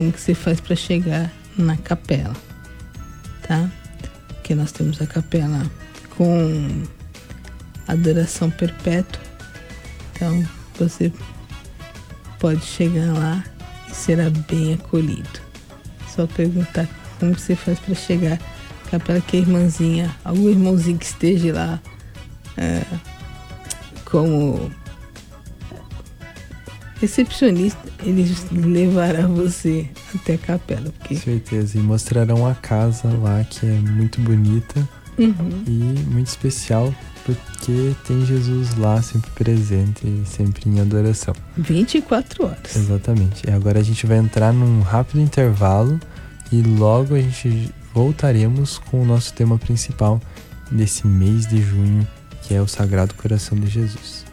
como que você faz para chegar na capela, tá? Porque nós temos a capela com adoração perpétua, então você pode chegar lá e será bem acolhido. Só perguntar como você faz para chegar na capela, que a irmãzinha, algum irmãozinho que esteja lá como recepcionista, eles levarão você até a capela. Porque... certeza, e mostrarão a casa lá, que é muito bonita e muito especial, porque tem Jesus lá sempre presente e sempre em adoração. 24 horas. Exatamente. E agora a gente vai entrar num rápido intervalo e logo a gente voltaremos com o nosso tema principal desse mês de junho, que é o Sagrado Coração de Jesus.